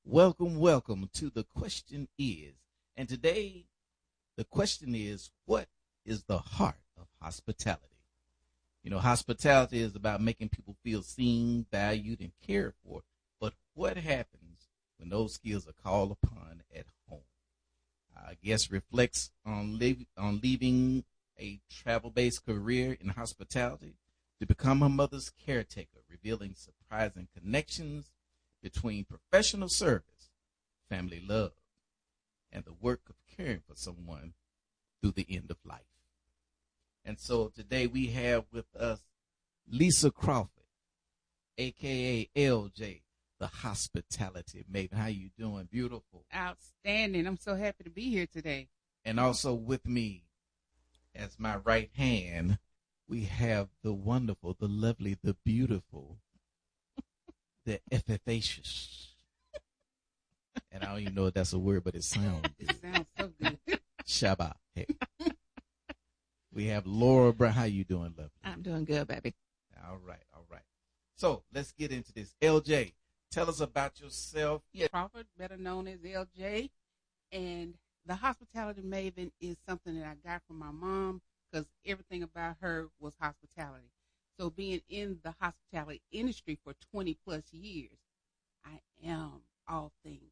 Welcome, welcome to The Question Is. And today, the question is, what is the heart of hospitality? Hospitality is about making people feel seen, valued, and cared for. But what happens when those skills are called upon at home? Our guest reflects on leaving a travel-based career in hospitality to become her mother's caretaker, revealing surprising connections between professional service, family love, and the work of caring for someone through the end of life. And so today we have with us Lisa Crawford, aka LJ, the hospitality maven. How you doing? Beautiful. Outstanding. I'm so happy to be here today. And also with me as my right hand, we have the wonderful, the lovely, the beautiful, the efficacious. And I don't even know if that's a word, but it sounds good. It sounds so good. Shabbat. Hey. We have Laura Brown. How you doing, lovely? I'm doing good, baby. All right, all right. So let's get into this. LJ, tell us about yourself. Yeah, Crawford, better known as LJ. And the hospitality maven is something that I got from my mom because everything about her was hospitality. So being in the hospitality industry for 20 plus years, I am all things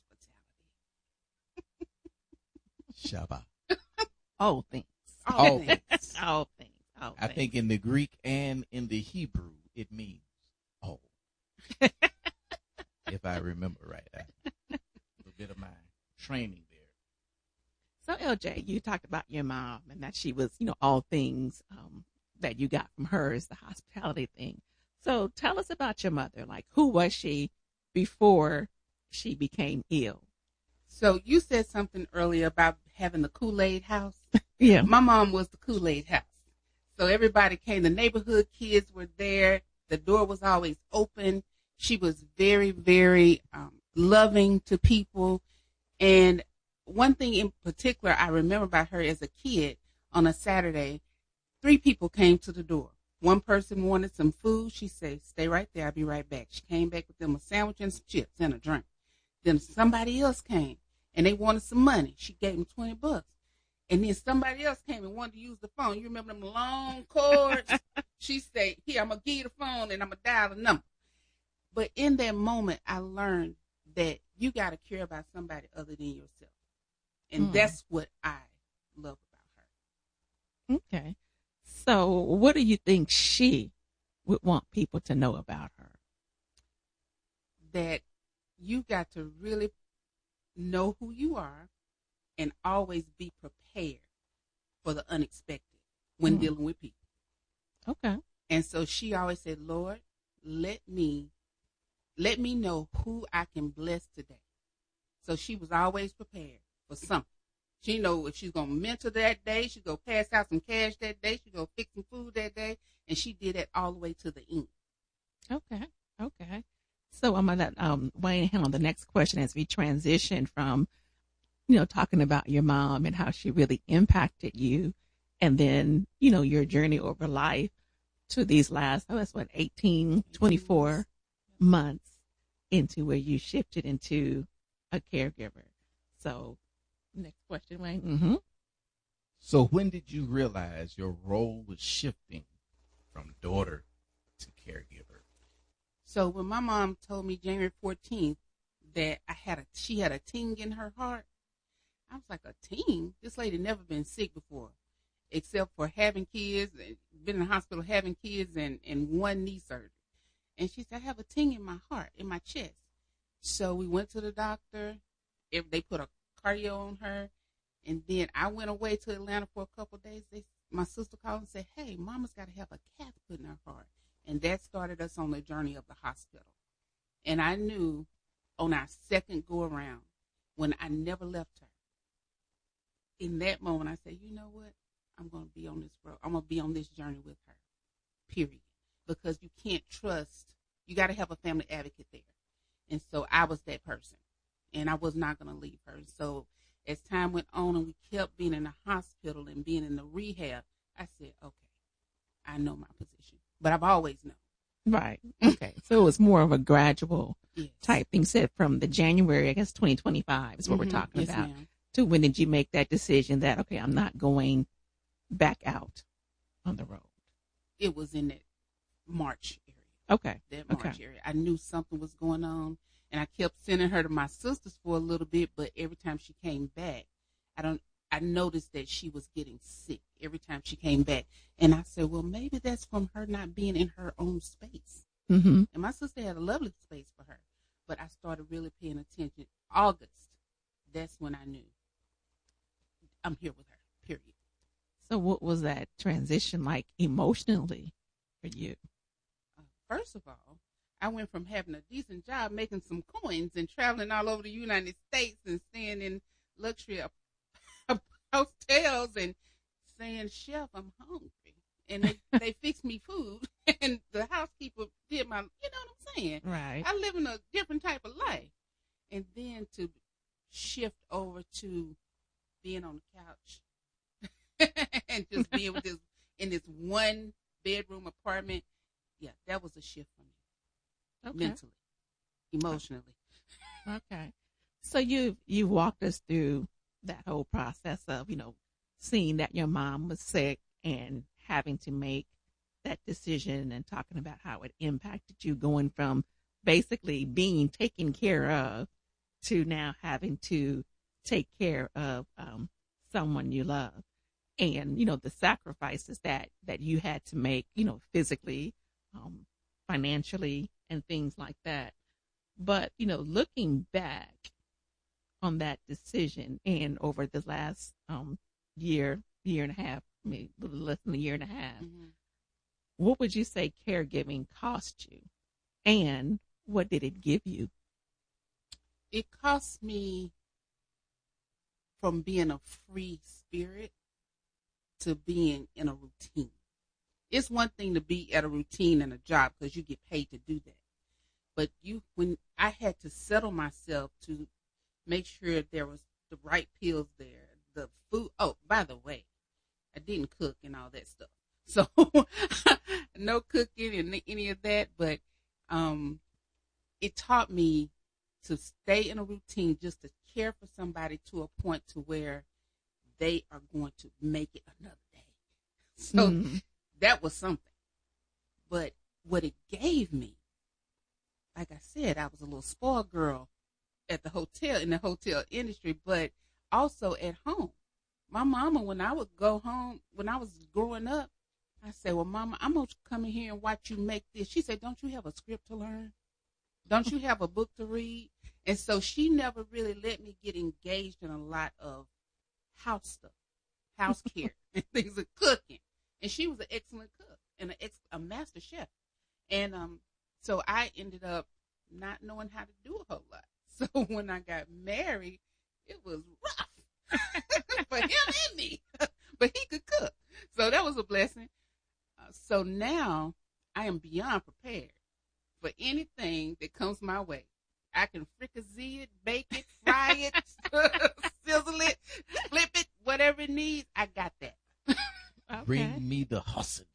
hospitality. Shabbat. All things. All things. All things. All I things. think in the Greek and in the Hebrew, it means all. If I remember right. A little bit of my training there. So, LJ, you talked about your mom and that she was, all things that you got from her is the hospitality thing. So tell us about your mother. Like, who was she before she became ill? So you said something earlier about having the Kool-Aid house. Yeah. My mom was the Kool-Aid house. So everybody came. The neighborhood kids were there. The door was always open. She was very, very loving to people. And one thing in particular I remember about her as a kid, on a Saturday, 3 people came to the door. One person wanted some food. She said, stay right there. I'll be right back. She came back with them a sandwich and some chips and a drink. Then somebody else came and they wanted some money. She gave them $20. And then somebody else came and wanted to use the phone. You remember them long cords? She said, here, I'm going to give you the phone and I'm going to dial the number. But in that moment, I learned that you got to care about somebody other than yourself. And that's what I love about her. Okay. So what do you think she would want people to know about her? That you got to really know who you are and always be prepared for the unexpected when dealing with people. Okay. And so she always said, Lord, let me know who I can bless today. So she was always prepared for something. She know if she's going to mentor that day, she's going to pass out some cash that day, she's going to fix some food that day, and she did that all the way to the end. Okay. So I'm going to let Wayne handle the next question as we transition from, talking about your mom and how she really impacted you, and then, your journey over life to these last, 18, 24 months into where you shifted into a caregiver. So next question, Wayne. Mm-hmm. So when did you realize your role was shifting from daughter to caregiver? So when my mom told me January 14th that she had a ting in her heart, I was like, a ting? This lady never been sick before, except for having kids, been in the hospital having kids and one knee surgery. And she said, I have a ting in my heart, in my chest. So we went to the doctor. They put a cardio on her. And then I went away to Atlanta for a couple of days. My sister called and said, hey, mama's got to have a cath put in her heart. And that started us on the journey of the hospital. And I knew on our second go around, when I never left her, in that moment, I said, you know what? I'm going to be on this road. I'm going to be on this journey with her, period. Because you can't trust. You got to have a family advocate there. And so I was that person. And I was not going to leave her. So as time went on and we kept being in the hospital and being in the rehab, I said, okay, I know my position. But I've always known. Right. Okay. So it was more of a gradual Yes. type thing. Said from the January, I guess 2025 is what we're talking Yes, about. ma'am. To when did you make that decision that, okay, I'm not going back out on the road? It was in that March area. Okay. That March area. I knew something was going on, and I kept sending her to my sister's for a little bit, but every time she came back, I noticed that she was getting sick every time she came back. And I said, well, maybe that's from her not being in her own space. Mm-hmm. And my sister had a lovely space for her. But I started really paying attention. August, that's when I knew I'm here with her, period. So what was that transition like emotionally for you? First of all, I went from having a decent job, making some coins, and traveling all over the United States and staying in luxury hotels and saying, Chef, I'm hungry. And they fixed me food, and the housekeeper did my, you know what I'm saying? Right. I live in a different type of life. And then to shift over to being on the couch and just being with this in this one bedroom apartment, yeah, that was a shift for me. Okay. Mentally, emotionally. Okay. So you walked us through that whole process of, seeing that your mom was sick and having to make that decision and talking about how it impacted you going from basically being taken care of to now having to take care of someone you love. And, the sacrifices that you had to make, physically, financially, and things like that. But, looking back on that decision and over the last year and a half, maybe a little less than a year and a half, Mm-hmm. what would you say caregiving cost you? And what did it give you? It cost me from being a free spirit to being in a routine. It's one thing to be at a routine and a job because you get paid to do that. But when I had to settle myself to make sure there was the right pills there, the food. Oh, by the way, I didn't cook and all that stuff. So no cooking and any of that. But it taught me to stay in a routine, just to care for somebody to a point to where they are going to make it another day. So that was something. But what it gave me, like I said, I was a little spoiled girl at the hotel, in the hotel industry, but also at home. My mama, when I would go home, when I was growing up, I said, well, Mama, I'm going to come in here and watch you make this. She said, don't you have a script to learn? Don't you have a book to read? And so she never really let me get engaged in a lot of house stuff, house care, and things of cooking. And she was an excellent cook and a master chef. And so I ended up not knowing how to do a whole lot. So when I got married, it was rough for him and me, but he could cook. So that was a blessing. So now I am beyond prepared for anything that comes my way. I can fricassee it, bake it, fry it, sizzle it, flip it, whatever it needs. I got that. Okay. Bring me the Hassan.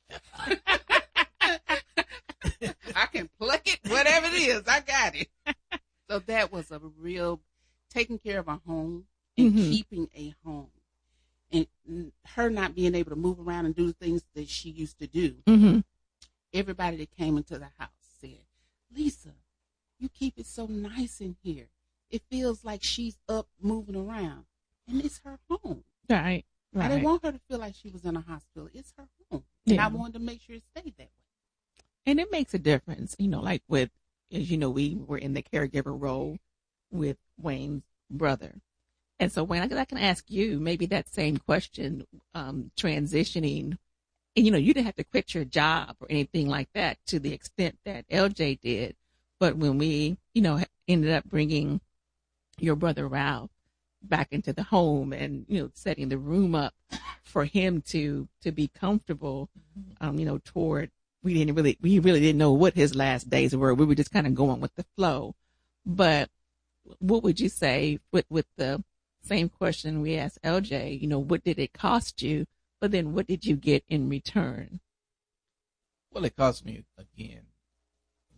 I can pluck it, whatever it is. I got it. So that was a real taking care of a home and keeping a home. And her not being able to move around and do the things that she used to do. Mm-hmm. Everybody that came into the house said, Lisa, you keep it so nice in here. It feels like she's up moving around. And it's her home. Right. I didn't want her to feel like she was in a hospital. It's her home. And I wanted to make sure it stayed that way. And it makes a difference, like with, as you know, we were in the caregiver role with Wayne's brother. And so Wayne, I can ask you maybe that same question, transitioning, and you didn't have to quit your job or anything like that to the extent that LJ did. But when we, ended up bringing your brother Ralph back into the home and, setting the room up for him to be comfortable, toward, we really didn't know what his last days were. We were just kind of going with the flow. But what would you say with the same question we asked LJ, what did it cost you? But then what did you get in return? Well, it cost me, again,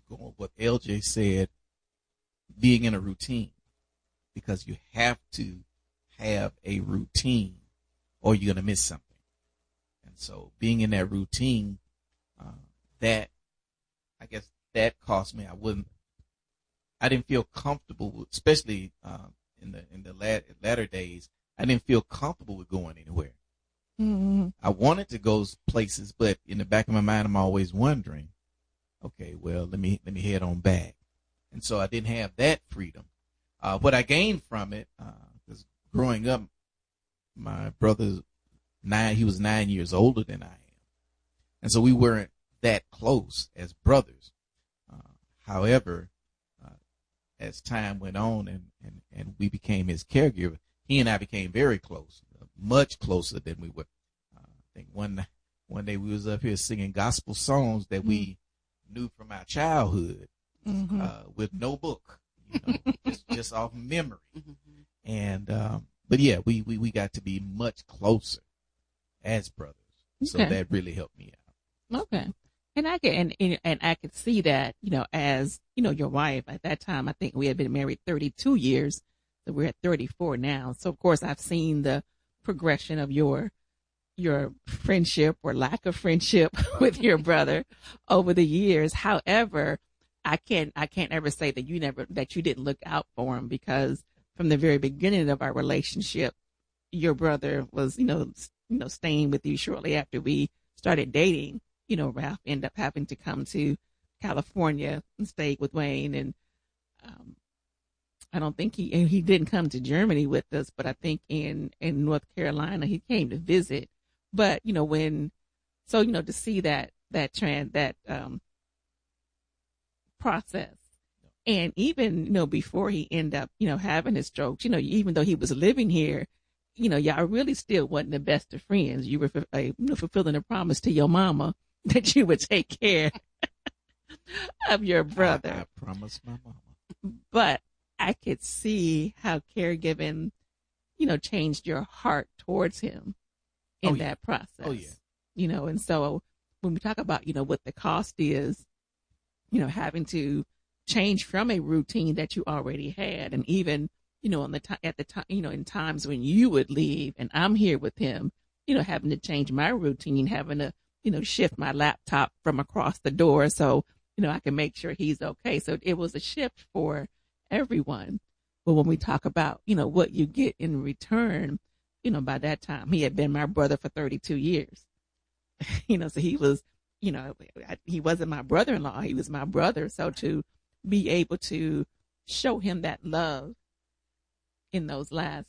going with what LJ said, being in a routine, because you have to have a routine or you're going to miss something. And so being in that routine, that, I guess that cost me. I didn't feel comfortable, especially in the latter days. I didn't feel comfortable with going anywhere. Mm-hmm. I wanted to go places, but in the back of my mind, I'm always wondering, okay, well, let me head on back. And so I didn't have that freedom. What I gained from it, because growing up, my brother's he was 9 years older than I am. And so we weren't that close as brothers. However, as time went on and we became his caregiver, he and I became very close, much closer than we were. I think one day we was up here singing gospel songs that we knew from our childhood, with no book, just off memory. And but yeah, we got to be much closer as brothers, so that really helped me out. Okay. And I could see that, as, your wife at that time. I think we had been married 32 years. So we're at 34 now. So of course I've seen the progression of your friendship or lack of friendship with your brother over the years. However, I can't ever say that you didn't look out for him, because from the very beginning of our relationship, your brother was, staying with you shortly after we started dating. Ralph ended up having to come to California and stay with Wayne. And I don't think he didn't come to Germany with us, but I think in North Carolina he came to visit. But to see that process, and even before he ended up having his strokes, even though he was living here, y'all really still wasn't the best of friends. You were fulfilling a promise to your mama that you would take care of your brother. I promised my mama. But I could see how caregiving, changed your heart towards him in that process. Oh, yeah. And so when we talk about, what the cost is, having to change from a routine that you already had, and even, at the time, in times when you would leave and I'm here with him, having to change my routine, having to, shift my laptop from across the door so, I can make sure he's okay. So it was a shift for everyone. But when we talk about, what you get in return, by that time he had been my brother for 32 years. So he was, he wasn't my brother-in-law. He was my brother. So to be able to show him that love in those last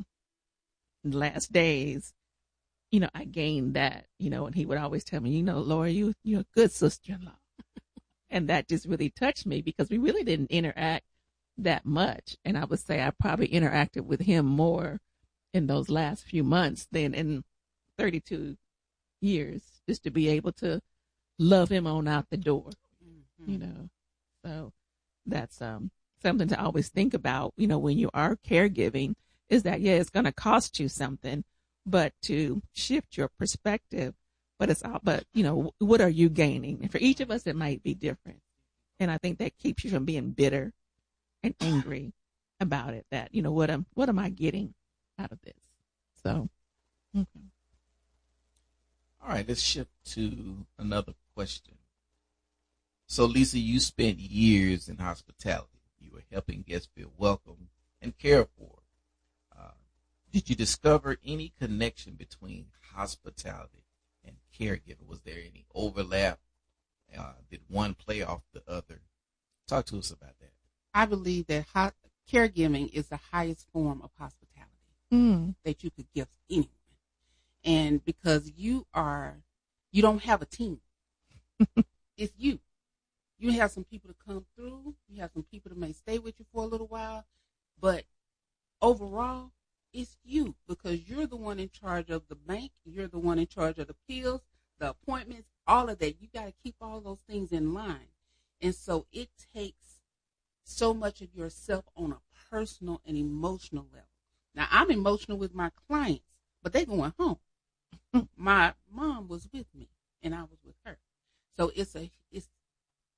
days, I gained that, and he would always tell me, Laura, you're a good sister-in-law. And that just really touched me, because we really didn't interact that much. And I would say I probably interacted with him more in those last few months than in 32 years, just to be able to love him on out the door, So that's something to always think about, when you are caregiving, is that, it's going to cost you something, but to shift your perspective. But what are you gaining? And for each of us, it might be different. And I think that keeps you from being bitter and angry about it. That, what am I getting out of this? So, okay. All right, let's shift to another question. So, Lisa, you spent years in hospitality. You were helping guests feel welcome and cared for. Did you discover any connection between hospitality and caregiving? Was there any overlap? Did one play off the other? Talk to us about that. I believe that caregiving is the highest form of hospitality that you could give anyone. And because you don't have a team. It's you. You have some people to come through. You have some people that may stay with you for a little while. But overall, it's you, because you're the one in charge of the bank. You're the one in charge of the pills, the appointments, all of that. You got to keep all those things in line. And so it takes so much of yourself on a personal and emotional level. Now, I'm emotional with my clients, but they're going home. My mom was with me, and I was with her. So it's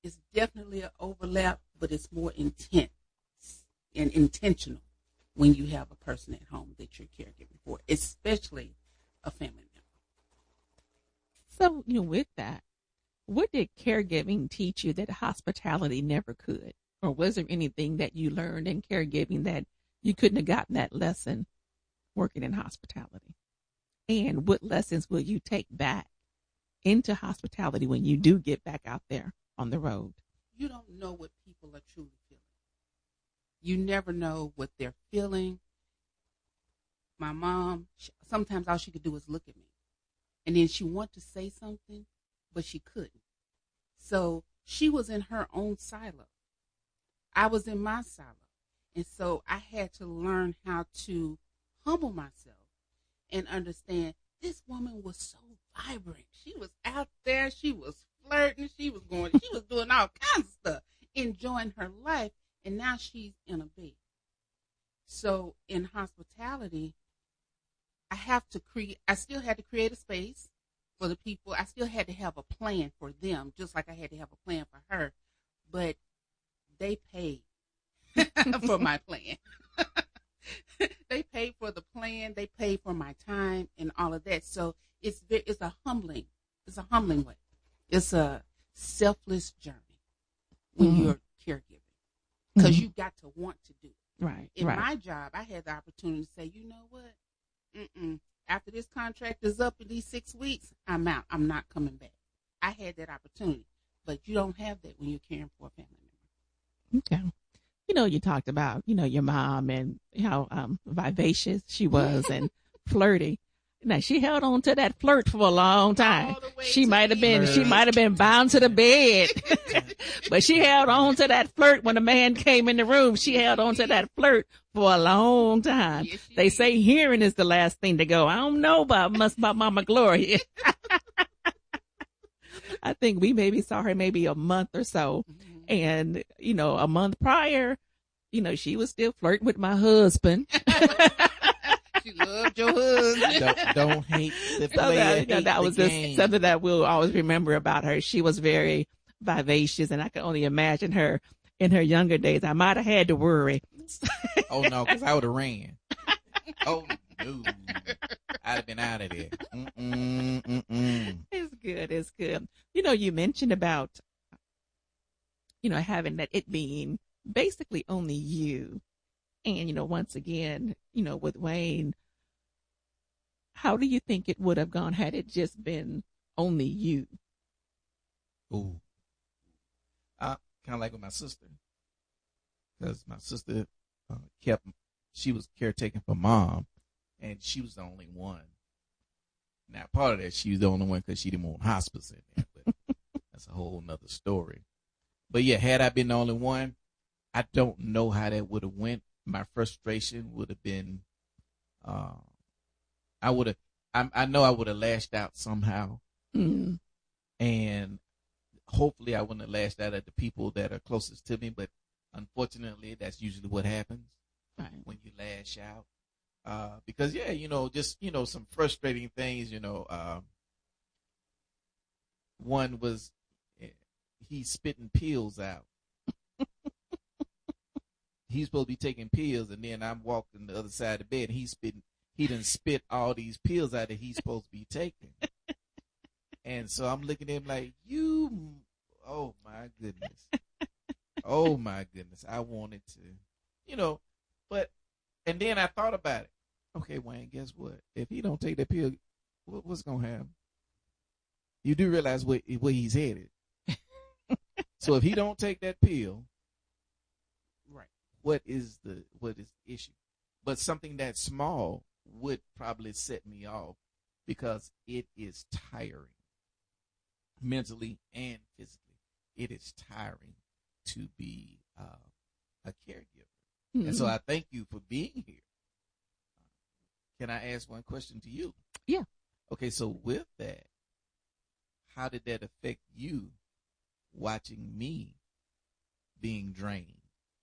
It's definitely an overlap, but it's more intense and intentional when you have a person at home that you're caregiving for, especially a family member. So, with that, what did caregiving teach you that hospitality never could? Or was there anything that you learned in caregiving that you couldn't have gotten that lesson working in hospitality? And what lessons will you take back into hospitality when you do get back out there on the road? You don't know what people are truly feeling. You never know what they're feeling. My mom, sometimes all she could do was look at me. And then she wanted to say something, but she couldn't. So she was in her own silo. I was in my silo. And so I had to learn how to humble myself and understand this woman was so vibrant. She was out there. She was flirting. She was doing all kinds of stuff, enjoying her life. And now she's in a bed. So in hospitality, I still had to create a space for the people. I still had to have a plan for them, just like I had to have a plan for her. But they paid for my plan. They paid for the plan. They paid for my time and all of that. So it's a humbling way. It's a selfless journey when you're caregiving, because you got to want to do it. Right. In my job, I had the opportunity to say, you know what? After this contract is up in these 6 weeks, I'm out. I'm not coming back. I had that opportunity, but you don't have that when you're caring for a family member. Okay. You talked about, your mom and how vivacious she was and flirty. Now, she held on to that flirt for a long time. She might have been bound to the bed, but she held on to that flirt when a man came in the room. She held on to that flirt for a long time. Yes, they say hearing is the last thing to go. I don't know about Mama Gloria. I think we maybe saw her maybe a month or so. And, a month prior, she was still flirting with my husband. She loved your husband. Don't hate the player. That was just something that we'll always remember about her. She was very vivacious, and I can only imagine her in her younger days. I might have had to worry. Oh, no, because I would have ran. Oh, no. I'd have been out of there. It's good. You mentioned about, having that it being basically only you. And, once again, with Wayne, how do you think it would have gone had it just been only you? Ooh. Kind of like with my sister. Because my sister she was caretaking for mom, and she was the only one. Now, part of that, she was the only one because she didn't want hospice in there. But that's a whole nother story. But, yeah, had I been the only one, I don't know how that would have went. My frustration would have been, I know I would have lashed out somehow. Mm. And hopefully I wouldn't have lashed out at the people that are closest to me. But unfortunately, that's usually what happens when you lash out. Because, some frustrating things, one was he's spitting pills out. He's supposed to be taking pills, and then I'm walking the other side of the bed, and he done spit all these pills out that he's supposed to be taking. And so I'm looking at him like, oh my goodness. Oh my goodness. I wanted to, and then I thought about it. Okay, Wayne, guess what? If he don't take that pill, what's going to happen? You do realize where he's headed. So if he don't take that pill, what is the issue? But something that small would probably set me off because it is tiring, mentally and physically. It is tiring to be a caregiver. Mm-hmm. And so I thank you for being here. Can I ask one question to you? Yeah. Okay, so with that, how did that affect you watching me being drained?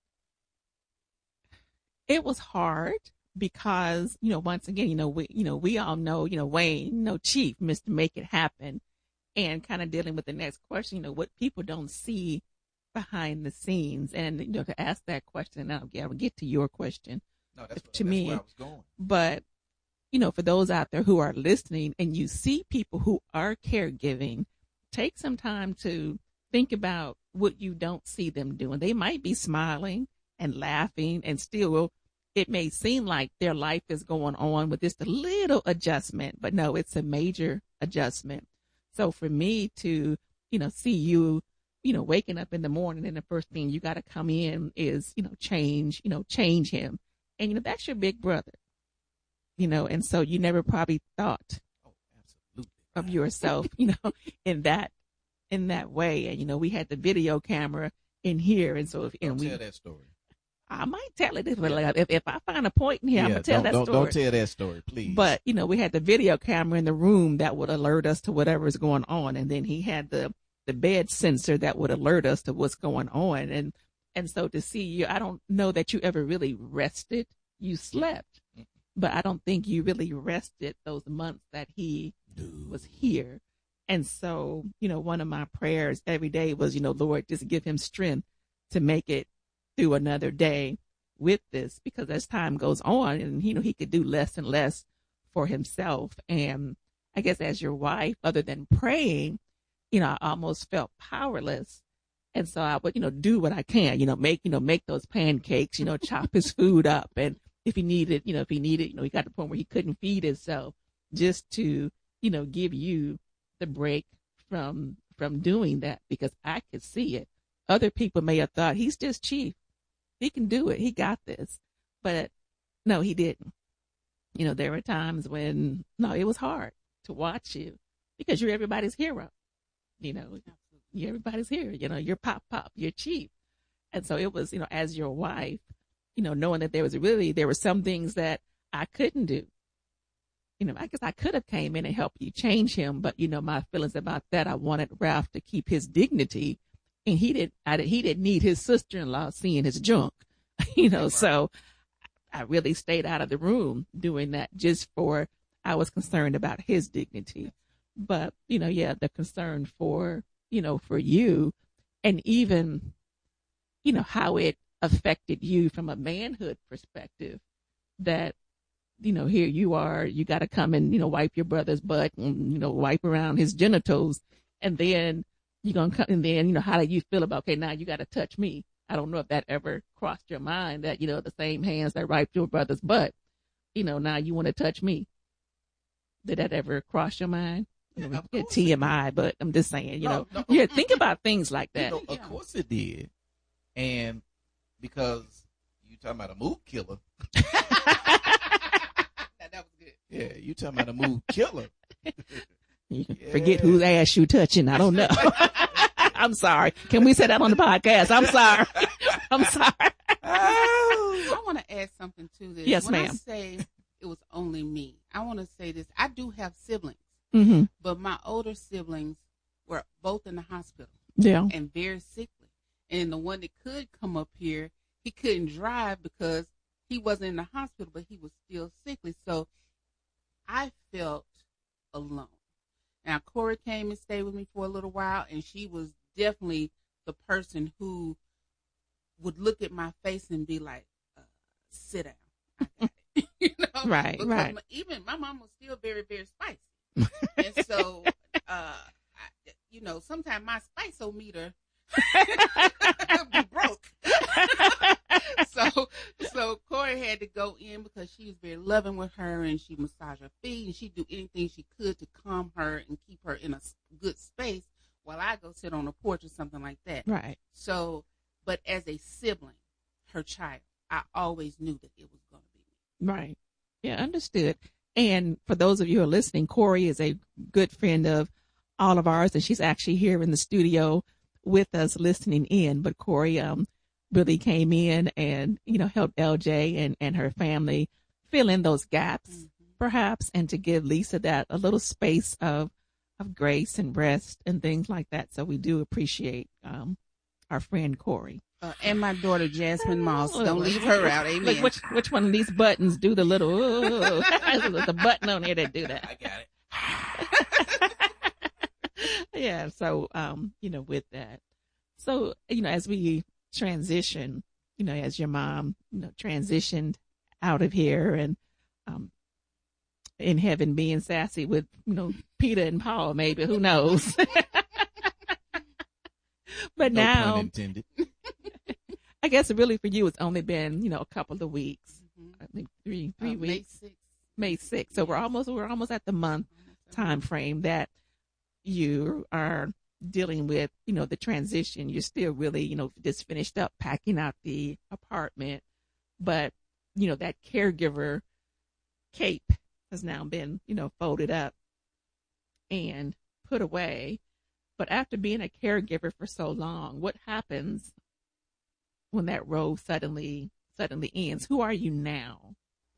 It was hard because, once again, we all know, Wayne, Chief, Mr. Make It Happen, and kind of dealing with the next question, what people don't see behind the scenes. And, to ask that question, and I'll get to your question. No, that's To me, where I was going. But, for those out there who are listening and you see people who are caregiving, take some time to think about what you don't see them doing. They might be smiling and laughing, and still it may seem like their life is going on with just a little adjustment, but no, it's a major adjustment. So for me to, see you, waking up in the morning and the first thing you got to come in is, change him. And, that's your big brother, and so you never probably thought of yourself, in that way. And, we had the video camera in here. And so tell that story. I might tell it if I find a point in here, I'm going to tell that story. Don't tell that story, please. But, we had the video camera in the room that would alert us to whatever is going on. And then he had the bed sensor that would alert us to what's going on. And so to see you, I don't know that you ever really rested. You slept, but I don't think you really rested those months that he was here. And so, one of my prayers every day was, Lord, just give him strength to make it through another day with this, because as time goes on and, he could do less and less for himself. And I guess as your wife, other than praying, I almost felt powerless. And so I would, do what I can, make those pancakes, chop his food up. And if he needed, he got to the point where he couldn't feed himself, just to, give you the break from doing that, because I could see it. Other people may have thought he's just chief. He can do it. He got this. But no, he didn't. There were times when, it was hard to watch you because you're everybody's hero. You're everybody's hero. You're pop, you're chief. And so it was, as your wife, knowing that there were some things that I couldn't do. I guess I could have came in and helped you change him, but my feelings about that, I wanted Ralph to keep his dignity, and he didn't need his sister-in-law seeing his junk, so I really stayed out of the room doing that I was concerned about his dignity. But, the concern for you, and even, how it affected you from a manhood perspective, that, here you are, you got to come and, wipe your brother's butt and, wipe around his genitals. And then you're going to come, and then, how do you feel about, okay, now you got to touch me? I don't know if that ever crossed your mind that, the same hands that wiped your brother's butt, now you want to touch me. Did that ever cross your mind? TMI, but I'm just saying, think about things like that. Of course it did. And because you talking about a mood killer. That was good. Yeah, you talking about a mood killer. You can forget whose ass you touching. I don't know. I'm sorry. Can we say that on the podcast? I'm sorry. I want to add something to this. Yes, when ma'am. I say it was only me, I want to say this. I do have siblings, but my older siblings were both in the hospital. Yeah. And very sickly. And the one that could come up here, he couldn't drive because he wasn't in the hospital, but he was still sickly. So I felt alone. Now, Corey came and stayed with me for a little while, and she was definitely the person who would look at my face and be like, sit down. I got it. Right, because right. Even my mom was still very, very spicy. And so, sometimes my spice-o-meter be broke. So Corey had to go in because she was very loving with her, and she massaged her feet, and she'd do anything she could to calm her and keep her in a good space while I go sit on a porch or something like that. Right. So, but as a sibling, her child, I always knew that it was going to be me. Right. Yeah, understood. And for those of you who are listening, Corey is a good friend of all of ours, and she's actually here in the studio with us listening in. But Corey really came in and, helped LJ and her family fill in those gaps, perhaps, and to give Lisa that a little space of grace and rest and things like that. So we do appreciate our friend Corey. And my daughter, Jasmine Moss. Don't leave her out. Amen. Like which one of these buttons do the little, the button on here that do that? I got it. Yeah. So, with that. So, as we transition, as your mom, transitioned out of here and in heaven being sassy with, Peter and Paul, maybe, who knows? But No now, pun intended. I guess really for you, it's only been, a couple of weeks. Mm-hmm. I think three weeks. May 6th. May 6th. So we're almost at the month time frame that you are dealing with, the transition. You're still really, just finished up packing out the apartment, but that caregiver cape has now been, folded up and put away. But after being a caregiver for so long, what happens when that role suddenly ends? Who are you now?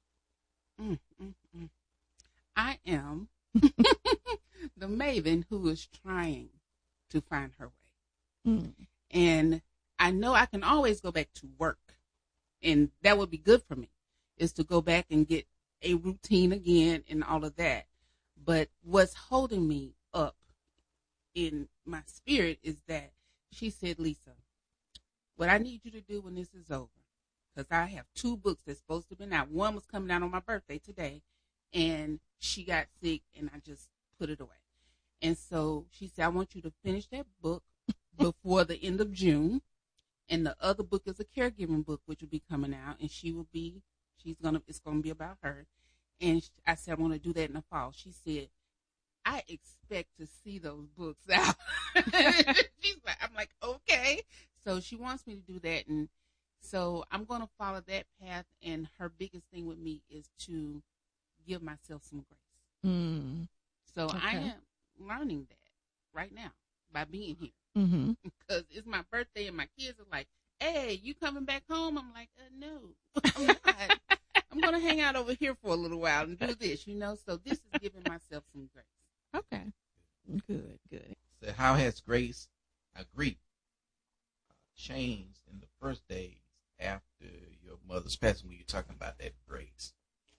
I am the maven who is trying to find her way. And I know I can always go back to work, and that would be good for me, is to go back and get a routine again and all of that. But what's holding me up in my spirit is that she said, Lisa, what I need you to do when this is over, because I have 2 books that's supposed to be out. One was coming out on my birthday today, and she got sick, and I just put it away. And so she said, I want you to finish that book before the end of June. And the other book is a caregiving book, which will be coming out, and it's going to be about her. And I said, I want to do that in the fall. She said, I expect to see those books out. I'm like, okay. So she wants me to do that. And so I'm going to follow that path. And her biggest thing with me is to give myself some grace. So okay. I am learning that right now by being here. Because it's my birthday and my kids are like, hey, you coming back home? I'm like, no, I'm not. I'm going to hang out over here for a little while and do this, So this is giving myself some grace. Okay. Good. So how has grace, grief, changed in the first days after your mother's passing when you're talking about that grace?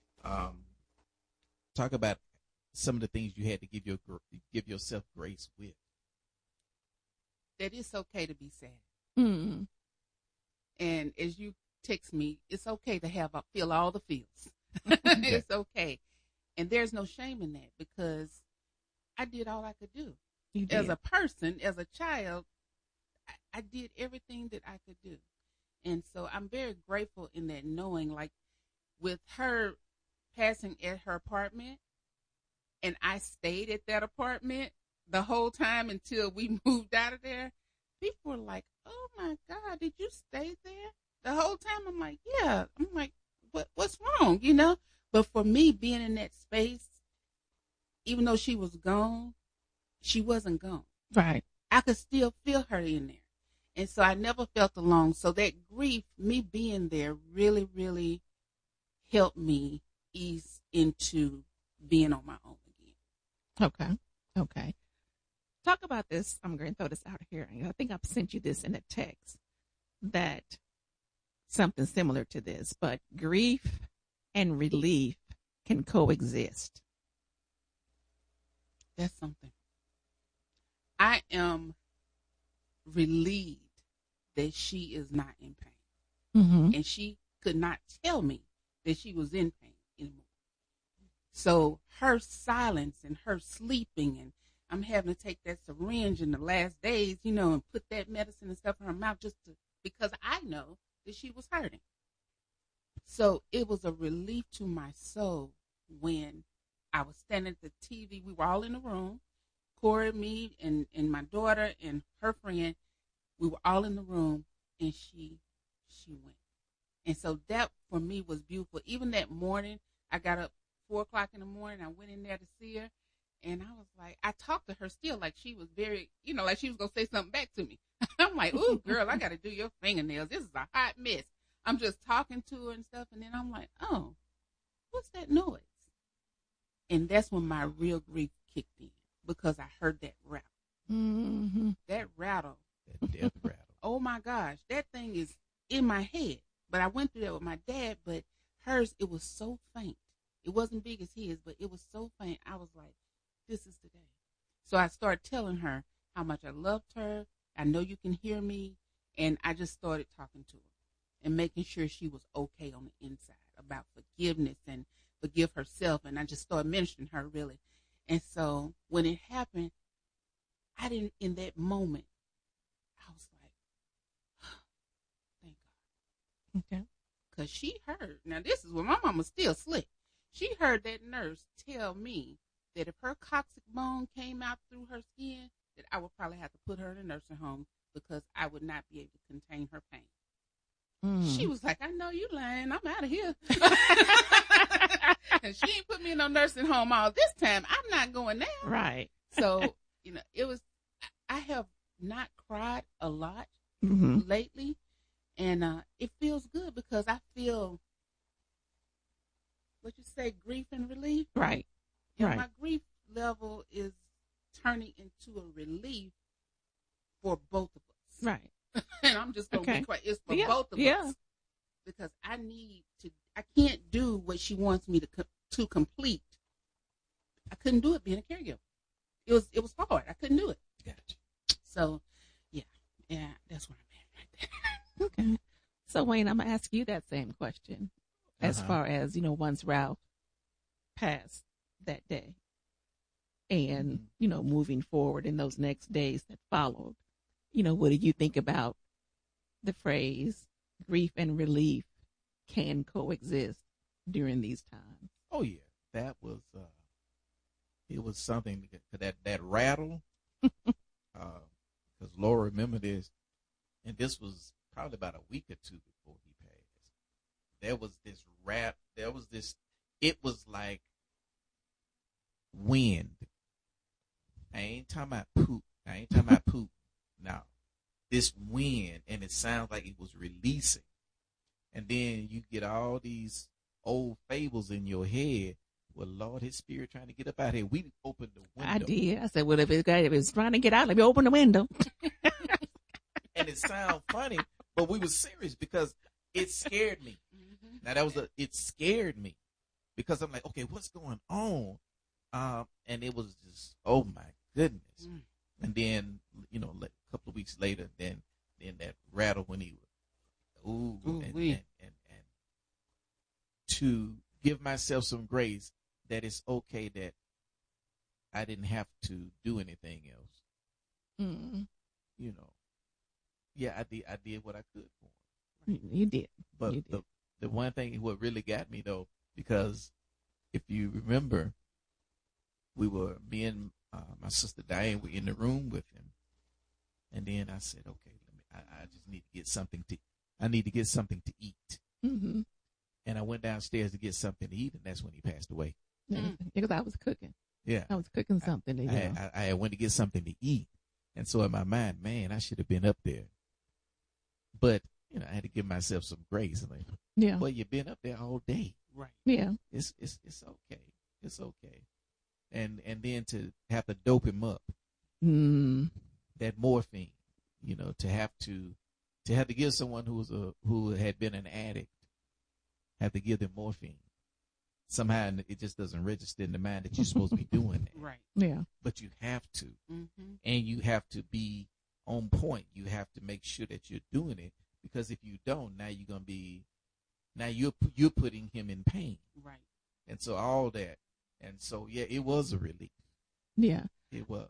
Talk about some of the things you had to give yourself grace with. That it's okay to be sad. Mm-hmm. And as you text me, it's okay to feel all the feels. It's okay. And there's no shame in that because I did all I could do. As a person, as a child, I did everything that I could do. And so I'm very grateful in that, knowing, like, with her passing at her apartment, and I stayed at that apartment the whole time until we moved out of there, people were like, oh my God, did you stay there the whole time? I'm like, yeah. I'm like, what's wrong, But for me, being in that space, even though she was gone, she wasn't gone. Right. I could still feel her in there. And so I never felt alone. So that grief, me being there, really, really helped me ease into being on my own again. Okay. Talk about this. I'm going to throw this out here. I think I've sent you this in a text, that something similar to this, but grief and relief can coexist. That's something. I am relieved that she is not in pain. And she could not tell me that she was in pain anymore. So her silence and her sleeping, and I'm having to take that syringe in the last days, and put that medicine and stuff in her mouth because I know that she was hurting. So it was a relief to my soul when I was standing at the TV. We were all in the room, Corey, me, and my daughter and her friend. We were all in the room, and she went. And so that for me was beautiful. Even that morning, I got up 4:00 in the morning. I went in there to see her, and I was like, I talked to her still like she was very, like she was going to say something back to me. I'm like, ooh, girl, I got to do your fingernails. This is a hot mess. I'm just talking to her and stuff, and then I'm like, oh, what's that noise? And that's when my real grief kicked in, because I heard that rattle. Mm-hmm. That rattle. That death rattle. Oh, my gosh. That thing is in my head. But I went through that with my dad, but hers, it was so faint. It wasn't big as his, but it was so faint. I was like, this is the day. So I started telling her how much I loved her, I know you can hear me. And I just started talking to her and making sure she was okay on the inside about forgiveness and forgive herself. And I just started mentioning her, really. And so when it happened, I didn't, in that moment, I was like, thank God. Okay. Because she heard, now this is where my mama's still slick. She heard that nurse tell me that if her coccyx bone came out through her skin, that I would probably have to put her in a nursing home because I would not be able to contain her pain. She was like, I know you lying. I'm out of here. And she ain't put me in no nursing home all this time. I'm not going there. Right. So, it was, I have not cried a lot lately. And it feels good because I feel, what you say, grief and relief. Right. Right. My grief level is turning into a relief for both of us. Right. And I'm just going to be quiet. It's for both of us. Because I can't do what she wants me to complete. I couldn't do it being a caregiver. It was hard. I couldn't do it. Gotcha. So, yeah, that's where I'm at right there. Okay. So, Wayne, I'm going to ask you that same question as far as, once Ralph passed that day and, moving forward in those next days that followed, what do you think about the phrase grief and relief can coexist during these times? Oh, yeah. That was, it was something that rattle, because Laura remember this, and this was probably about a week or two before he passed. There was this it was like wind. I ain't talking about poop. No. This wind, and it sounds like it was releasing. And then you get all these old fables in your head. Well, Lord, his spirit trying to get up out here. We opened the window. I did. I said, well, if it's trying to get out, let me open the window. And it sounds funny, but we were serious because it scared me. Now it scared me because I'm like, okay, what's going on? And it was just, oh my goodness. And then, a couple of weeks later, then that rattle when he was, and to give myself some grace that it's okay that I didn't have to do anything else. Yeah, I did what I could for him. You did. But the one thing what really got me though, because if you remember, me and my sister Diane were in the room with him, and then I said, okay, I just need to get something to eat. Mm-hmm. And I went downstairs to get something to eat, and that's when he passed away. Because I was cooking. Yeah. I was cooking something to eat. I went to get something to eat. And so in my mind, man, I should have been up there. But, I had to give myself some grace. Like, yeah. Well, you've been up there all day. Right. Yeah. It's okay. It's okay. And then to have to dope him up. That morphine, to have to give someone who had been an addict, have to give them morphine. Somehow it just doesn't register in the mind that you're supposed to be doing that. Right. Yeah. But you have to. And you have to be on point. You have to make sure that you're doing it, because if you don't, now you're going to be, you're putting him in pain. Right. And so all that. And so, yeah, it was a relief. Yeah. It was.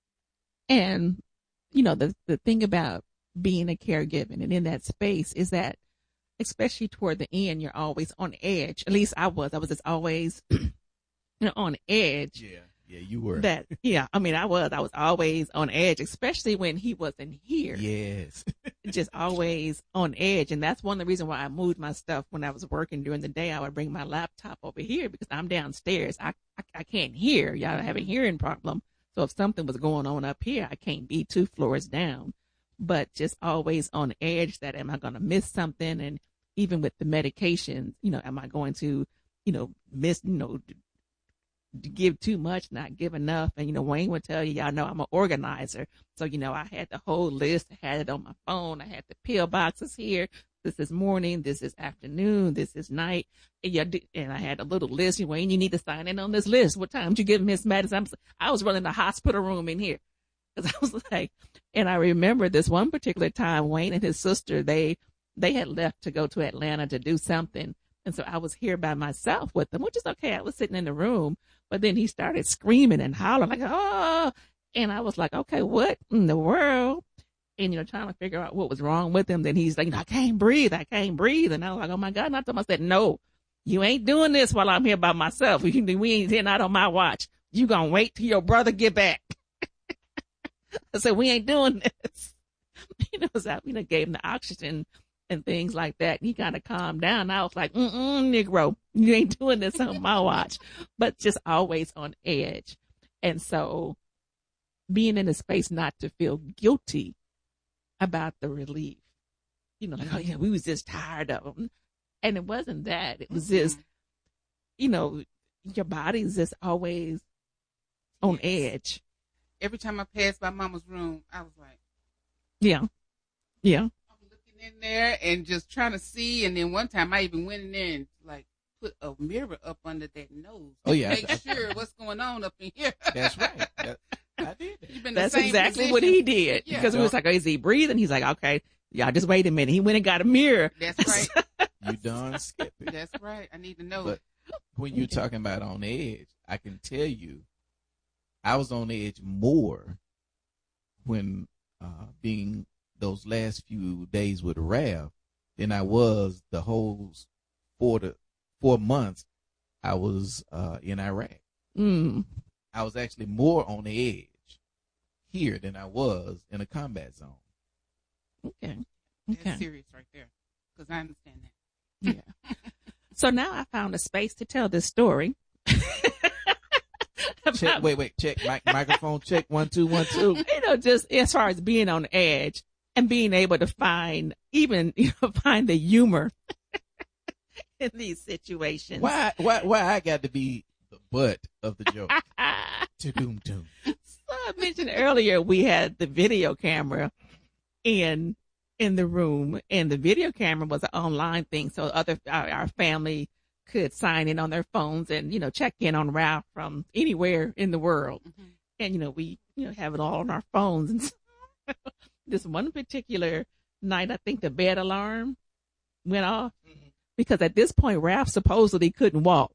And, the thing about being a caregiver and in that space is that, especially toward the end, you're always on edge. At least I was. I was just always, on edge. Yeah. Yeah, you were. I was always on edge, especially when he wasn't here. Yes. Just always on edge. And that's one of the reasons why I moved my stuff when I was working during the day. I would bring my laptop over here because I'm downstairs. I can't hear. Y'all have a hearing problem. So if something was going on up here, I can't be 2 floors down. But just always on edge that am I going to miss something? And even with the medications, am I going to, miss, give too much, not give enough? And, Wayne would tell you, y'all know I'm an organizer. So, I had the whole list. I had it on my phone. I had the pill boxes here. This is morning. This is afternoon. This is night. And I had a little list. Wayne, you need to sign in on this list. What time did you give Miss Madison? I was running the hospital room in here. Cause I was like, and I remember this one particular time, Wayne and his sister, they had left to go to Atlanta to do something. And so I was here by myself with them, which is okay. I was sitting in the room, but then he started screaming and hollering like, oh, and I was like, okay, what in the world? And, trying to figure out what was wrong with him. Then he's like, I can't breathe. I can't breathe. And I was like, oh my God. And I told him, I said, no, you ain't doing this while I'm here by myself. We ain't here not on my watch. You gonna wait till your brother get back. I said, we ain't doing this. So I, gave him the oxygen and things like that. And he kind of calmed down. I was like, Negro, you ain't doing this on my watch, but just always on edge. And so being in a space not to feel guilty about the relief, like, oh yeah, we was just tired of them. And it wasn't that. It was just, your body's just always on edge. Every time I passed by Mama's room, I was like, yeah. I'm looking in there and just trying to see. And then one time I even went in there and like put a mirror up under that nose. Oh yeah. Make sure what's going on up in here. That's right. I did that. That's exactly what he did. Yeah. Because we was like, oh, is he breathing? He's like, okay, y'all just wait a minute. He went and got a mirror. That's right. You done skipped it. That's right. I need to know. But when you're talking about on edge, I can tell you, I was on edge more when being those last few days with Rav than I was the whole 4 months I was in Iraq. I was actually more on the edge here than I was in a combat zone. Okay. That's serious right there, because I understand that. Yeah. So now I found a space to tell this story. Check, wait, check, microphone check, 1 2 1 2. Just as far as being on edge and being able to find find the humor in these situations. Why I got to be the butt of the joke? Doom. So I mentioned earlier we had the video camera in the room, and the video camera was an online thing, so our family could sign in on their phones and check in on Ralph from anywhere in the world. Mm-hmm. And we have it all on our phones. And so, this one particular night, I think the bed alarm went off, because at this point Ralph supposedly couldn't walk.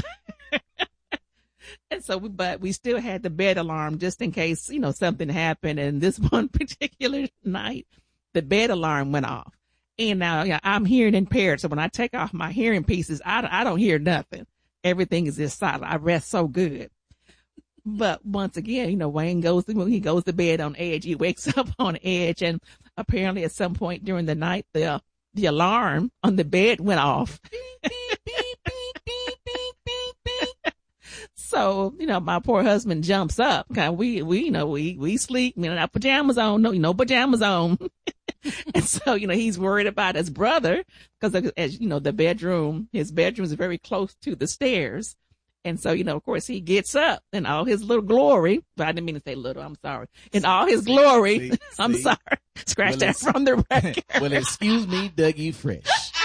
And so we still had the bed alarm just in case something happened. And this one particular night, the bed alarm went off. And now I'm hearing impaired. So when I take off my hearing pieces, I don't hear nothing. Everything is just silent. I rest so good. But once again, Wayne goes to bed on edge. He wakes up on edge. And apparently at some point during the night, the alarm on the bed went off. Beep, beep, beep, beep, beep, beep, beep, beep. So, my poor husband jumps up. We sleep, our pajamas on, no pajamas on. And so, he's worried about his brother because, as his bedroom is very close to the stairs. And so, of course, he gets up in all his little glory. But I didn't mean to say little. I'm sorry. In all his glory. I'm sorry. Scratch that from the record. Well, excuse me, Dougie Fresh.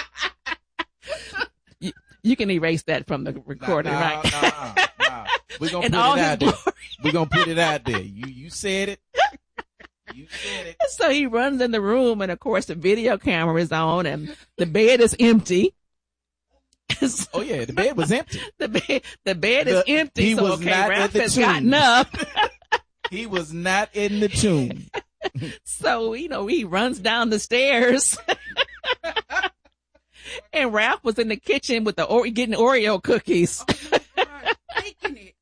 You can erase that from the recording, right? No. We're going to put it out there. We're going to put it out there. You said it. You said it. So he runs in the room, and of course the video camera is on, and the bed is empty. Oh yeah, the bed was empty. The bed is empty. He was not Ralph at the has tomb. gotten up. He was not in the tomb. So he runs down the stairs, and Ralph was in the kitchen with getting Oreo cookies. Taking it.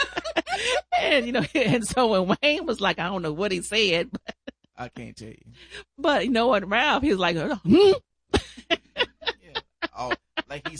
And so when Wayne was like, I don't know what he said. I can't tell you. But what, Ralph, he was like, Yeah. Oh, like he